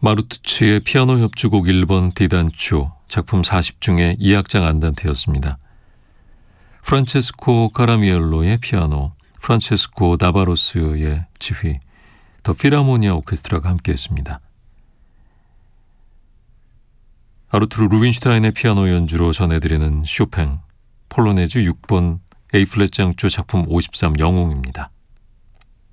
마루투치의 피아노 협주곡 1번 D단조 작품 40 중에 2악장 안단테였습니다. 프란체스코 카라미엘로의 피아노, 프란체스코 나바로스의 지휘, 더 필하모니아 오케스트라가 함께했습니다. 아르투르 루빈슈타인의 피아노 연주로 전해드리는 쇼팽 폴로네즈 6번 A플랫 장조 작품 53 영웅입니다.